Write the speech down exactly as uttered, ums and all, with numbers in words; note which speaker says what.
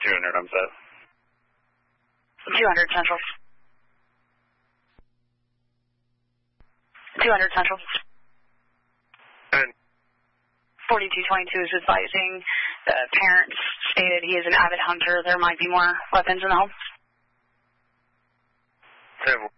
Speaker 1: two hundred, I'm set.
Speaker 2: two hundred Central. two hundred Central.
Speaker 1: And
Speaker 2: forty-two twenty-two is advising the parents stated he is an avid hunter. There might be more weapons in the home.
Speaker 1: ten